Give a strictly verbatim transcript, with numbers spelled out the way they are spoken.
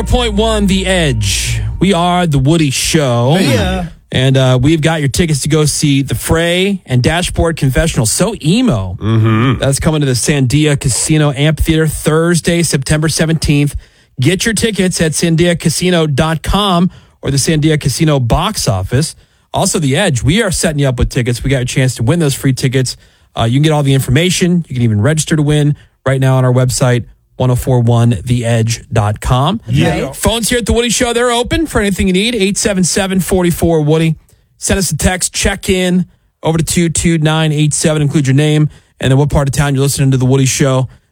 four point one The Edge. We are The Woody Show. Yeah. And uh, we've got your tickets to go see The Fray and Dashboard Confessional. So emo. Mm-hmm. That's coming to the Sandia Casino Amphitheater Thursday, September seventeenth. Get your tickets at sandia casino dot com or the Sandia Casino box office. Also, The Edge, we are setting you up with tickets. We got a chance to win those free tickets. Uh, you can get all the information. You can even register to win right now on our website, ten forty-one the edge dot com. Yeah. Phones here at The Woody Show, they're open for anything you need. eight seven seven, four four, Woody. Send us a text, check in over to two two nine eight seven. Include your name and then what part of town you're listening to The Woody Show.